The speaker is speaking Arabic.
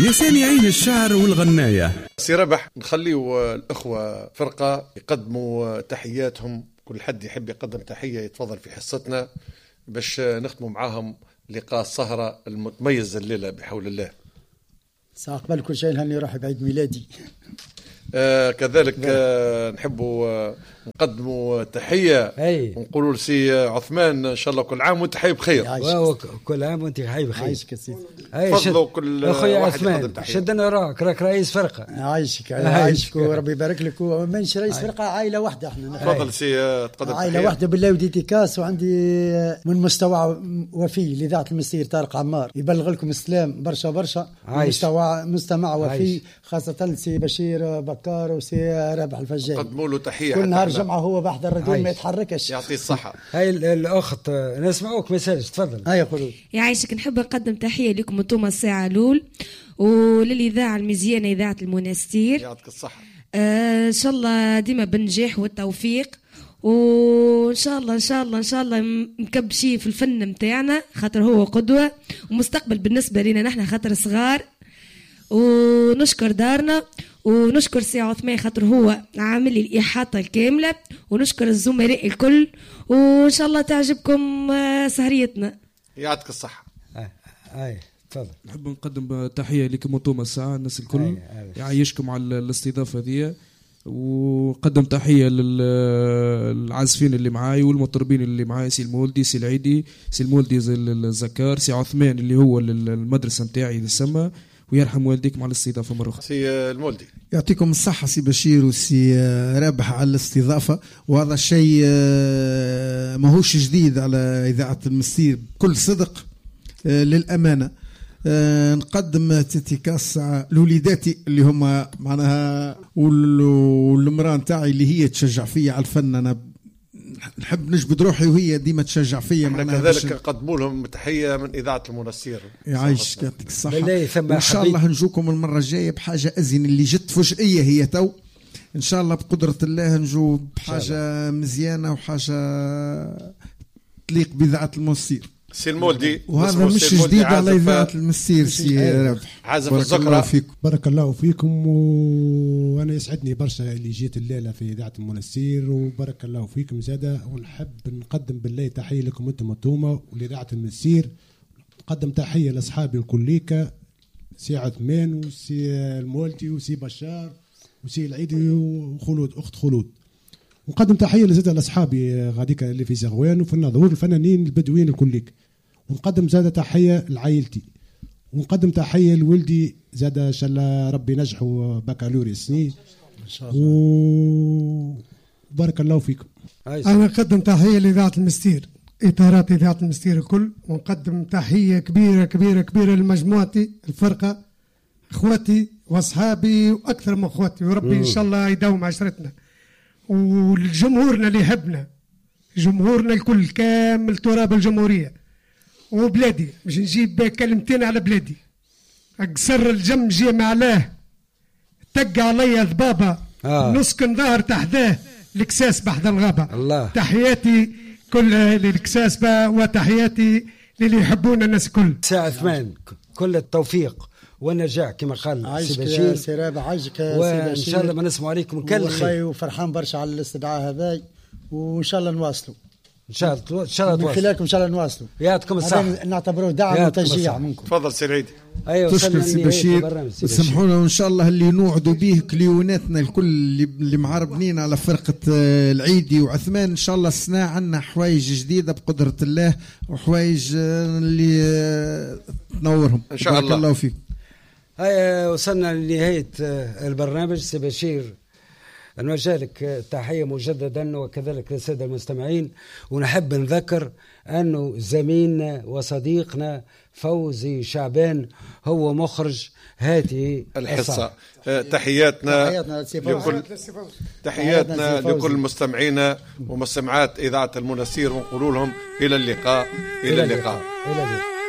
يا سامعين الشعر والغناية. سي ربح، نخليو الأخوة فرقة يقدموا تحياتهم، كل حد يحب يقدم تحية يتفضل في حصتنا باش نختموا معاهم لقاء السهرة المتميز الليلة بحول الله. سأقبل كل شيء هني روحي بعيد ميلادي. كذلك نحبوا نقدموا تحية ونقولوا لسي عثمان إن شاء الله كل عام وانت حي بخير. كل عام وانت حي بخير. عايشك يا سيدي. تفضلوا كل أخويا واحد عثمان، شدنا راك رئيس فرقة. عايشك وربي يبارك لك. ومنش رئيس فرقة، عائلة واحدة احنا. تفضل سي تقدم عائلة واحدة بالله وديتي كاس. وعندي من مستوى وفي لإذاعة المسير طارق عمار يبلغ لكم السلام برشا برشا. مستمع وفي خاصة سي بشير بكار وسي رابح الفجاج. قدموا له تحية. كل نهار جمعة هو بحضر الراديو ما يتحركش. يعطيه الصحة. هاي الأخت نسمعوك مساج، تفضل. هاي خلود. يعيشك. نحب نقدم تحية لكم انتم الساعة لول وللإذاعة المزيانة إذاعة المنستير. يعطيك الصحة. إن شاء الله ديما بالنجاح والتوفيق، وإن شاء الله إن شاء الله إن شاء الله مكبشي في الفن متاعنا، خاطر هو قدوة ومستقبل بالنسبة لنا نحن خاطر صغار. ونشكر دارنا ونشكر سي عثمان خاطر هو عامل لي الإحاطة الكاملة، ونشكر الزملاء الكل، وإن شاء الله تعجبكم سهريتنا. يعطيك الصحة. تفضل. نحب نقدم تحية لكم انتم الساعة الناس الكل، يعيشكم على الاستضافة ذي، وقدم تحية للعازفين اللي معاي والمطربين اللي معاي، سي المولدي، سي العيدي، سي المولدي الزكار، سي عثمان اللي هو المدرسة متاعي السما، ويرحم والديكم على الاستضافة مرة أخرى. سي المولدي يعطيكم الصحة سي بشير وسي رابح على الاستضافة، وهذا الشيء ماهوش جديد على إذاعة المسير بكل صدق. للأمانة نقدم تيتيكاس لوليداتي اللي هما معناها والمرأة نتاعي اللي هي تشجع فيا على الفن. أنا نحب نجبد روحي وهي ديما تشجع فيا. كذلك قدموا لهم تحية من إذاعة المنستير. يعيشك يعطيك الصحة. وإن شاء الله نجوكم المرة الجاية بحاجة أزين اللي جت فجئية هي تو. إن شاء الله بقدرة الله نجو بحاجة مزيانة وحاجة تليق بإذاعة المنستير. سي المولدي، وهذا مش جديد على إذاعة المسير سي رابح. عازف الذكرى. بارك الله فيكم. وأنا يسعدني برشا اللي جيت الليلة في إذاعة المنستير، وبارك الله فيكم زادة. ونحب نقدم بالله تحية لكم أنتم ولإذاعة المسير. نقدم تحية لأصحابي الكليكا، سي عثمان وسي المولدي وسي بشار وسي العيدي وخلود أخت خلود. ونقدم تحية لزادة لأصحابي غاديك اللي في زغوان وفي النظور الفنانين البدوين الكليك. ونقدم زادة تحية لعائلتي، ونقدم تحية لولدي زادة إن شاء الله ربي نجحوا بكالوريوس سنين إن شاء الله. وبارك الله فيكم. أنا أقدم تحية لإذاعة المستير، إطارات إذاعة المستير الكل. ونقدم تحية كبيرة كبيرة كبيرة لمجموعتي الفرقة، إخواتي وأصحابي وأكثر من إخواتي، وربي إن شاء الله يداوم عشرتنا. والجمهورنا اللي يحبنا، جمهورنا الكل كامل تراب الجمهورية وبلادي. مش نجيب كلمتين على بلادي. أقصر الجم جي معلاه، تق علي ذبابة نسكن ظهر تحداه، الكساس بحد الغابة. الله. تحياتي كل للكساس وتحياتي للي يحبونا الناس كل. سي عثمان كل التوفيق والنجاح كما قال سي بشير. سي رابح عايشك سي بشير. وإن شاء الله ما نسمع عليكم كل خير. والله وفرحان برشا على الاستدعاء هذا، وإن شاء الله نواصلوا. إن شاء الله من خلالكم إن شاء الله نواصلوا. يعطيكم الصحة. نعتبروه دعم وتشجيع منكم. تفضل سي العيدي. تشكر سي بشير. سمحونا وإن شاء الله اللي نوعدوا به كليوناتنا الكل اللي معربنين على فرقة العيدي وعثمان. إن شاء الله السنة عنا حوايج جديدة بقدرة الله، وحوايج اللي تنورهم إن شاء الله. بارك الله فيكم. وصلنا لنهاية البرنامج. سي بشير نوجه لك تحية مجددا وكذلك للسادة المستمعين. ونحب نذكر أنه زميلنا وصديقنا فوزي شعبان هو مخرج هذه الحصة. تحياتنا لكل مستمعينا ومستمعات إذاعة المنستير، ونقول لهم إلى اللقاء.